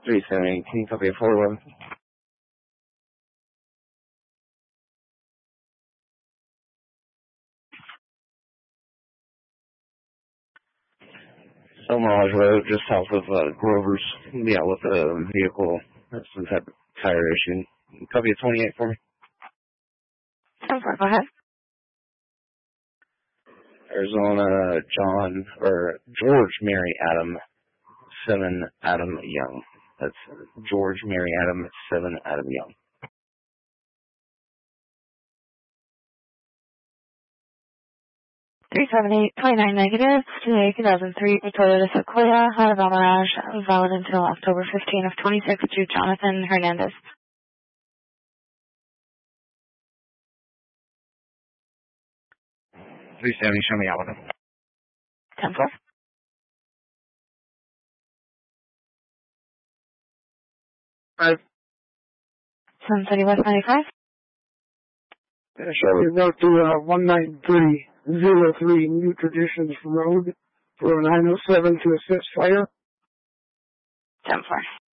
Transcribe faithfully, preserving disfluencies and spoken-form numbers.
three seventy, can you copy a four eleven? Mirage Road, just south of uh, Grover's. Yeah, with a vehicle. That's some type of tire issue. Copy a twenty-eight for me. ten four, go ahead. Arizona, John, or George Mary Adam, seven Adam Young. That's George Mary Adam, seven Adam Young. three seven eight, twenty-nine negative, two two thousand three Toyota Sequoia, Honda Mirage, valid until October fifteenth of twenty-six to Jonathan Hernandez. three seventy, show me out with him. ten four. Five. seven thirty West ninety-five. Yeah, Charlotte Road to uh, one nine three zero three New Traditions Road for nine oh seven to assist fire. ten four.